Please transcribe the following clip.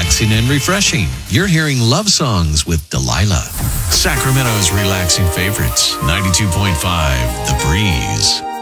relaxing and refreshing. You're hearing Love Songs with Delilah. Sacramento's relaxing favorites, 92.5 The Breeze.